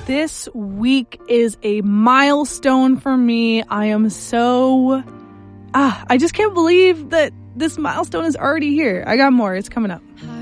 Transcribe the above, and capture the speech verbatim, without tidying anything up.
This week is a milestone for me. I am so... Ah, I just can't believe that this milestone is already here. I got more. It's coming up.